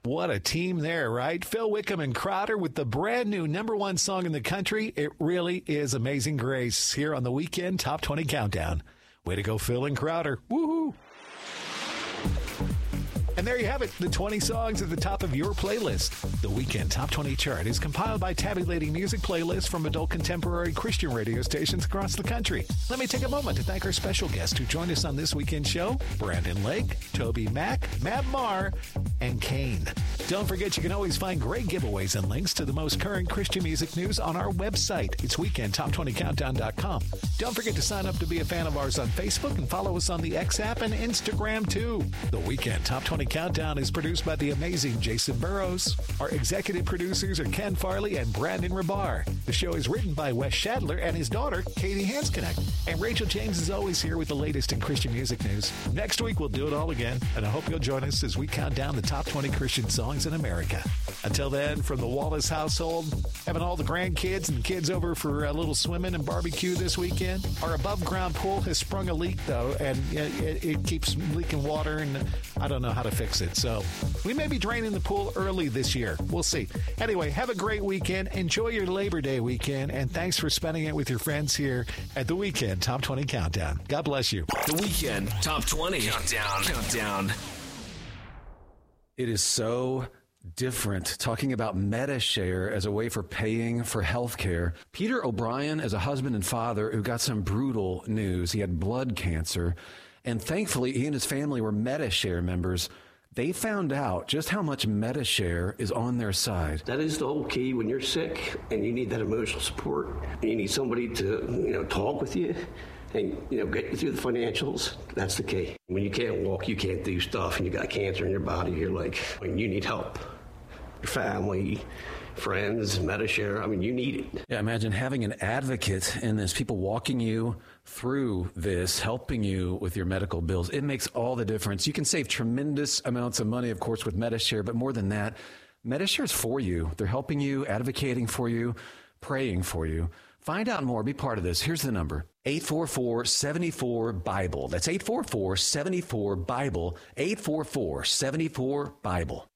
What a team there, right? Phil Wickham and Crowder with the brand new #1 song in the country. It really is Amazing Grace here on the Weekend Top 20 Countdown. Way to go, Phil and Crowder. Woohoo! And there you have it, the 20 songs at the top of your playlist. The Weekend Top 20 chart is compiled by tabulating music playlists from adult contemporary Christian radio stations across the country. Let me take a moment to thank our special guests who joined us on this weekend show, Brandon Lake, Toby Mack, Matt Marr, and Kane. Don't forget you can always find great giveaways and links to the most current Christian music news on our website. It's weekendtop20countdown.com. Don't forget to sign up to be a fan of ours on Facebook and follow us on the X app and Instagram too. The Weekend Top 20 Countdown is produced by the amazing Jason Burrows. Our executive producers are Ken Farley and Brandon Rabar. The show is written by Wes Shadler and his daughter, Katie Hansknecht. And Rachel James is always here with the latest in Christian music news. Next week, we'll do it all again, and I hope you'll join us as we count down the top 20 Christian songs in America. Until then, from the Wallace household, having all the grandkids and the kids over for a little swimming and barbecue this weekend. Our above-ground pool has sprung a leak, though, and it keeps leaking water, and I don't know how to fix it. So we may be draining the pool early this year. We'll see. Anyway, have a great weekend. Enjoy your Labor Day weekend, and thanks for spending it with your friends here at the Weekend Top 20 Countdown. God bless you. The Weekend Top 20 Countdown. It is so different talking about MediShare as a way for paying for health care. Peter O'Brien is a husband and father who got some brutal news. He had blood cancer, and thankfully he and his family were MediShare members. They found out just how much MediShare is on their side. That is the whole key when you're sick and you need that emotional support. And you need somebody to, talk with you and, get you through the financials. That's the key. When you can't walk, you can't do stuff, and you got cancer in your body, you're like, you need help. Your family, friends, MediShare, you need it. Yeah, imagine having an advocate in this, people walking you through this, helping you with your medical bills. It makes all the difference. You can save tremendous amounts of money, of course, with MediShare, but more than that, MediShare is for you. They're helping you, advocating for you, praying for you. Find out more. Be part of this. Here's the number. 844-74-BIBLE. That's 844-74-BIBLE. 844-74-BIBLE.